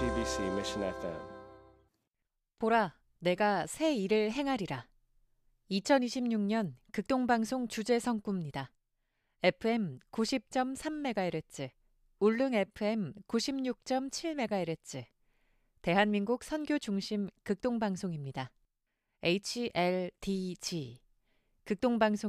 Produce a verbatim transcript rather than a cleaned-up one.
씨비씨 Mission 에프엠. 보라, 내가 새 일을 행하리라. 이천이십육 년 극동방송 주제 성구입니다. 에프엠 구십 점 삼 메가헤르츠, 울릉 에프엠 구십육 점 칠 메가헤르츠, 대한민국 선교 중심 극동방송입니다. 에이치엘디지, 극동방송